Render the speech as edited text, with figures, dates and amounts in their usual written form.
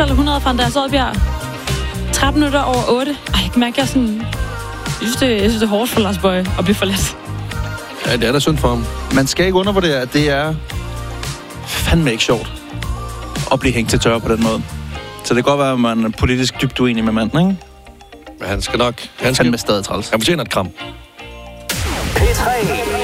eller 100 fra Andreas Oddbjerg. 13 minutter over 8. Ej, jeg kan mærke, jeg sådan... Jeg synes, det er hårdt for Lars Boje at blive forladt. Ja, det er da synd for ham. Man skal ikke undervurdere, at det er fandme ikke sjovt at blive hængt til tørre på den måde. Så det kan godt være, at man er politisk dybt uenig med manden, ikke? Men han skal nok... Han skal med stadig træls. Han fortjener et kram. P3